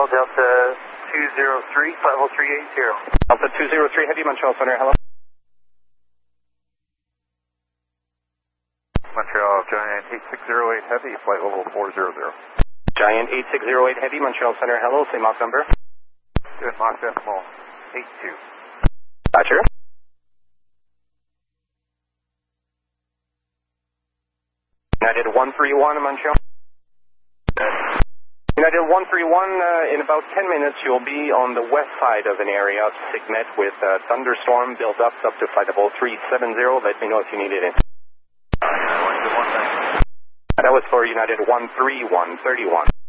Montreal, Delta 203, flight level 380. Delta 203 Heavy, Montreal Center, hello. Montreal, Giant 8608 Heavy, flight level 400. Giant 8608 Heavy, Montreal Center, hello. Say Mach number. Good, Mach decimal 82. Roger. United 131 in Montreal. United 131, in about 10 minutes you'll be on the west side of an area of SIGMET with thunderstorm build-ups up to flight level 370. Let me know if you need it. That was for United 131, 31.